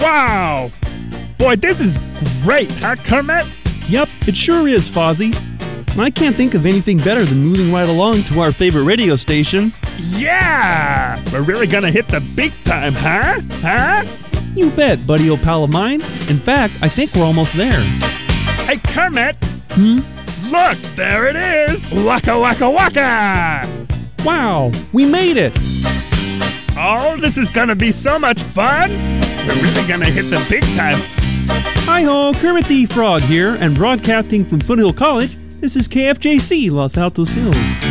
Wow! Boy, this is great, huh, Kermit? Yep, it sure is, Fozzie. I can't think of anything better than moving right along to our favorite radio station. Yeah! We're really gonna hit the big time, huh? Huh? You bet, buddy old pal of mine. In fact, I think we're almost there. Hey, Kermit! Look, there it is! Waka waka waka! Wow, we made it! Oh, this is gonna be so much fun! We're really gonna hit the big time. Hi-ho, Kermit the Frog here, and broadcasting from Foothill College, this is KFJC Los Altos Hills.